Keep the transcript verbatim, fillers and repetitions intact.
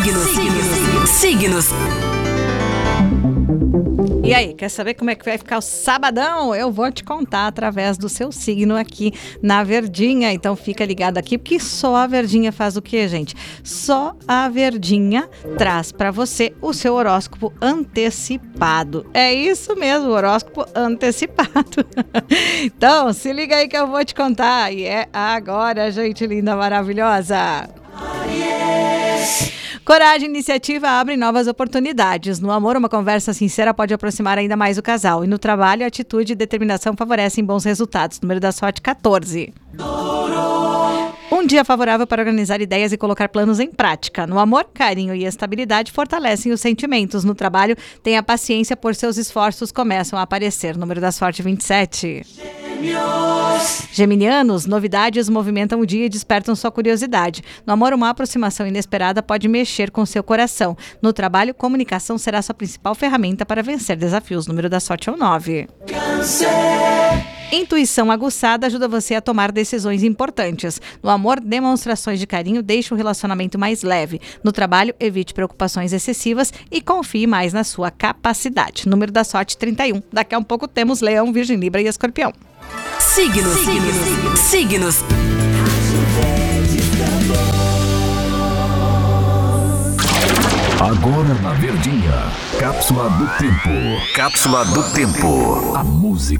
Signos, signos, signos. E aí, quer saber como é que vai ficar o sabadão? Eu vou te contar através do seu signo aqui na Verdinha. Então fica ligado aqui, porque só a Verdinha faz o quê, gente? Só a Verdinha traz para você o seu horóscopo antecipado. É isso mesmo, horóscopo antecipado. Então, se liga aí que eu vou te contar. E é agora, gente linda, maravilhosa. Coragem e iniciativa abrem novas oportunidades. No amor, uma conversa sincera pode aproximar ainda mais o casal. E no trabalho, atitude e determinação favorecem bons resultados. Número da sorte, catorze. Um dia favorável para organizar ideias e colocar planos em prática. No amor, carinho e estabilidade fortalecem os sentimentos. No trabalho, tenha paciência, por seus esforços começam a aparecer. Número da sorte, vinte e sete. Geminianos, novidades movimentam o dia e despertam sua curiosidade. No amor, uma aproximação inesperada pode mexer com seu coração. No trabalho, comunicação será sua principal ferramenta para vencer desafios. Número da sorte é o nove. Intuição aguçada ajuda você a tomar decisões importantes. No amor, demonstrações de carinho deixam o relacionamento mais leve. No trabalho, evite preocupações excessivas e confie mais na sua capacidade. Número da sorte, trinta e um. Daqui a um pouco temos Leão, Virgem, Libra e Escorpião. Signos, signos, signos. Agora na Verdinha, Cápsula do Tempo. Cápsula do Tempo. A música